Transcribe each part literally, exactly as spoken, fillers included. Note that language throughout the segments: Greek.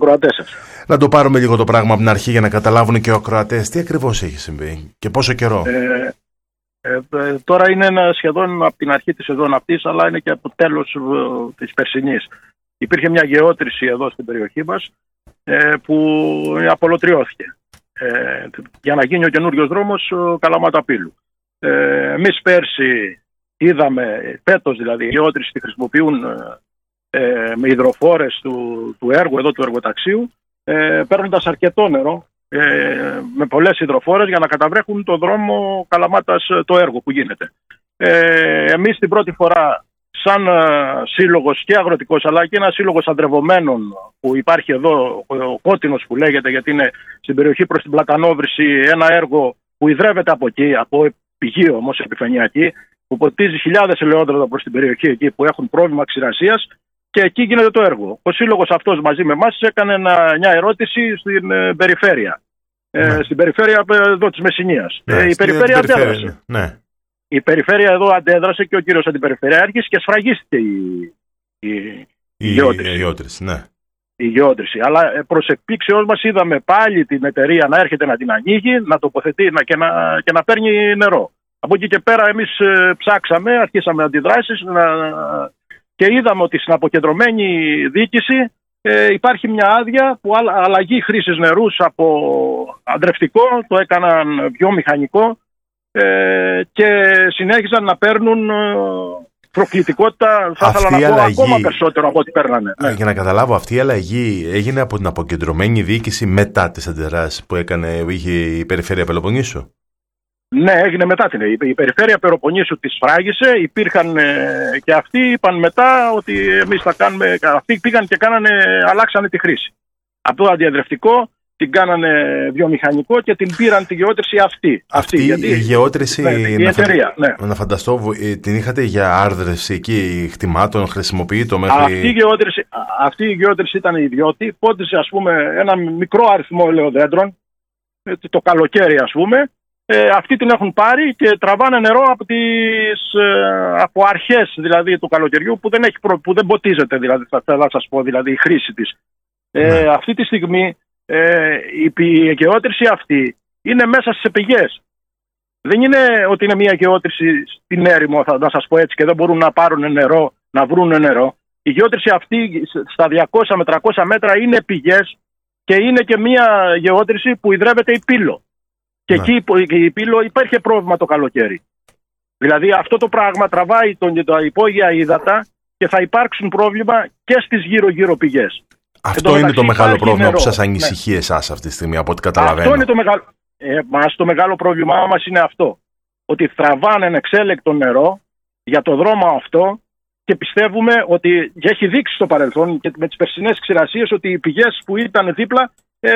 ακροατές σας. Να το πάρουμε λίγο το πράγμα από την αρχή για να καταλάβουν και οι ακροατές τι ακριβώς έχει συμβεί και πόσο καιρό. Ε, ε, ε, τώρα είναι ένα σχεδόν από την αρχή της σεζόν αυτής, αλλά είναι και από το τέλος ε, της περσινής. Υπήρχε μια γεώτρηση εδώ στην περιοχή μας ε, που απολωτριώθηκε ε, για να γίνει ο καινούριος δρόμος Καλαμάτα-Πύλου. Ε, εμείς πέρσι είδαμε, φέτος δηλαδή, οι γεώτρηση τη χρησιμοποιούν ε, με υδροφόρες του, του έργου εδώ του εργοταξίου, ε, παίρνοντας αρκετό νερό ε, με πολλές υδροφόρες για να καταβρέχουν το δρόμο Καλαμάτας το έργο που γίνεται. Ε, εμείς την πρώτη φορά σαν uh, σύλλογος και αγροτικός, αλλά και ένα σύλλογος αντρευωμένων που υπάρχει εδώ, ο Κότινος που λέγεται, γιατί είναι στην περιοχή προς την Πλατανόβρηση, ένα έργο που ιδρεύεται από εκεί, από πηγή όμως επιφανειακή, που ποτίζει χιλιάδες ελαιόδεντρα προς την περιοχή εκεί που έχουν πρόβλημα ξηρασίας, και εκεί γίνεται το έργο. Ο σύλλογος αυτός μαζί με εμάς έκανε ένα, μια ερώτηση στην ε, περιφέρεια. Ε, ναι. Στην περιφέρεια εδώ της Μεσσηνίας. Ναι, ε, η περιφέρεια αντέδρασε. Ναι. Η περιφέρεια εδώ αντέδρασε και ο κύριος αντιπεριφερειάρχης και σφραγίστηκε η, η, η, η γεώτρηση. Η γεώτρηση, ναι. Η γεώτρηση. Αλλά προς εκπλήξεώς μας είδαμε πάλι την εταιρεία να έρχεται να την ανοίγει, να τοποθετεί να, και, να, και να παίρνει νερό. Από εκεί και πέρα εμείς ε, ψάξαμε, αρχίσαμε αντιδράσεις να, και είδαμε ότι στην αποκεντρωμένη διοίκηση ε, υπάρχει μια άδεια που αλλαγή χρήσης νερούς από αντρευτικό το έκαναν βιομηχανικό ε, και συνέχιζαν να παίρνουν ε, προκλητικότητα, θα ήθελα να πω, αλλαγή, ακόμα περισσότερο από ό,τι παίρνανε. Ναι. Για να καταλάβω, αυτή η αλλαγή έγινε από την αποκεντρωμένη διοίκηση μετά τις αντιδράσεις που έκανε, είχε η Περιφέρεια Πελοποννήσου. Ναι, έγινε μετά την. Η Περιφέρεια Πελοποννήσου τη σφράγισε, υπήρχαν ε, και αυτοί είπαν μετά ότι εμείς θα κάνουμε. Αυτοί πήγαν και κάνανε, αλλάξανε τη χρήση. Από το αντιαδρευτικό την κάνανε βιομηχανικό και την πήραν τη γεώτρηση αυτή. Αυτή, αυτή γιατί, η γεώτρηση, ναι, η να, εταιρεία, φαντα... ναι. να φανταστώ, την είχατε για άρδρευση εκεί χτιμάτων, χρησιμοποιεί το μέχρι... Αυτή η γεώτρηση, αυτή η γεώτρηση ήταν ιδιώτη, πόντισε ας πούμε ένα μικρό αριθμό ελαιοδέντρων, το καλοκαίρι ας πούμε, ε, αυτοί την έχουν πάρει και τραβάνε νερό από, τις, ε, από αρχές δηλαδή του καλοκαιριού που δεν, έχει προ... που δεν ποτίζεται δηλαδή, θα θέλω να σας πω, δηλαδή η χρήση της. Ε, ναι. Αυτή τη στιγμή Ε, η γεώτρηση αυτή είναι μέσα στις πηγές. Δεν είναι ότι είναι μια γεώτρηση στην έρημο, θα να σας πω έτσι, και δεν μπορούν να πάρουν νερό, να βρουν νερό. Η γεώτρηση αυτή στα διακόσια με τριακόσια μέτρα είναι πηγές και είναι και μια γεώτρηση που ιδρεύεται η Πύλο. Και ναι. εκεί η Πύλο υπάρχει πρόβλημα το καλοκαίρι. Δηλαδή αυτό το πράγμα τραβάει τον, τα υπόγεια ύδατα και θα υπάρξουν πρόβλημα και στις γύρω-γύρω πηγές. Αυτό είναι το μεγάλο πρόβλημα νερό. Που σας ανησυχεί ναι. εσάς αυτή τη στιγμή, από ό,τι καταλαβαίνω. Αυτό είναι το μεγάλο. Ε, μας το μεγάλο πρόβλημά μας είναι αυτό. Ότι τραβάνε εξέλεκτο νερό για το δρόμο αυτό και πιστεύουμε ότι έχει δείξει στο παρελθόν και με τις περσινές ξηρασίες ότι οι πηγές που ήταν δίπλα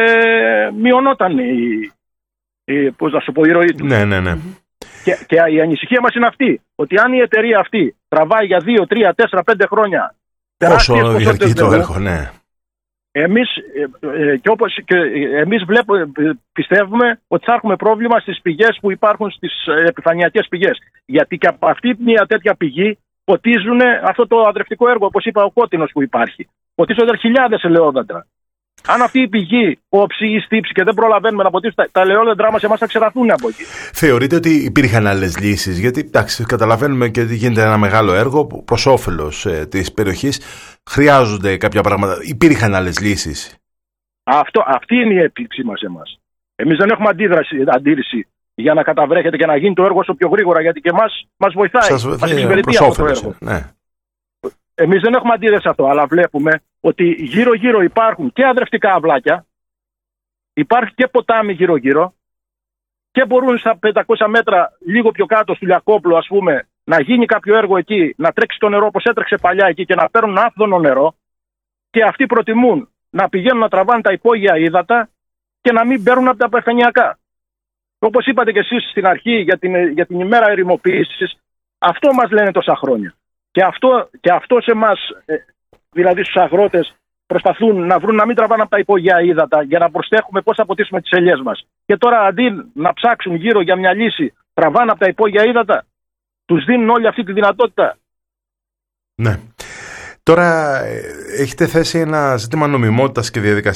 ε, μειωνόταν η, η, πώς να σου πω, η ροή του. Ναι, ναι, ναι. Και, και η ανησυχία μας είναι αυτή. Ότι αν η εταιρεία αυτή τραβάει για δύο, τρία, τέσσερα, πέντε χρόνια. Όσο διαρκεί το έργο, ναι. Εμείς, ε, και όπως, και εμείς βλέπουμε, πιστεύουμε ότι θα έχουμε πρόβλημα στις πηγές που υπάρχουν στις επιφανειακές πηγές. Γιατί και από αυτή μια τέτοια πηγή ποτίζουν αυτό το αδρευτικό έργο, όπως είπα, ο Κότινος που υπάρχει. Ποτίζονται χιλιάδες ελαιόδεντρα. Αν αυτή η πηγή κόψει ή στύψει και δεν προλαβαίνουμε να ποτίσουμε, τα, τα ελαιόδεντρά μας εμάς θα ξεραθούν από εκεί. Θεωρείτε ότι υπήρχαν άλλες λύσεις? Γιατί εντάξει, καταλαβαίνουμε και ότι γίνεται ένα μεγάλο έργο προς όφελος ε, της περιοχής. Χρειάζονται κάποια πράγματα. Υπήρχαν άλλες λύσεις? Αυτό, αυτή είναι η έκπληξή μας εμάς. Εμείς δεν έχουμε αντίδραση, αντίρρηση για να καταβρέχεται και να γίνει το έργο όσο πιο γρήγορα, γιατί και εμάς μας βοηθάει. Σας βοηθάει προς όφελος. Ναι. Εμείς δεν έχουμε αντίδραση σε αυτό, αλλά βλέπουμε ότι γύρω-γύρω υπάρχουν και αδρευτικά αυλάκια, υπάρχει και ποτάμι γύρω-γύρω και μπορούν στα πεντακόσια μέτρα λίγο πιο κάτω στο Λιακόπλο, ας πούμε, να γίνει κάποιο έργο εκεί, να τρέξει το νερό όπως έτρεξε παλιά εκεί και να παίρνουν άφθονο νερό, και αυτοί προτιμούν να πηγαίνουν να τραβάνε τα υπόγεια ύδατα και να μην παίρνουν από τα επιφανειακά. Όπως είπατε και εσείς στην αρχή για την, για την ημέρα ερημοποίησης, αυτό μας λένε τόσα χρόνια. Και αυτό, και αυτό σε εμάς, δηλαδή στους αγρότες, προσπαθούν να βρουν να μην τραβάνε από τα υπόγεια ύδατα για να προσθέσουμε πώς θα ποτίσουμε τις ελιές μας. Και τώρα αντί να ψάξουν γύρω για μια λύση, τραβάνε από τα υπόγεια ύδατα, τους δίνουν όλη αυτή τη δυνατότητα. Ναι. Τώρα έχετε θέσει ένα ζήτημα νομιμότητας και διαδικασίας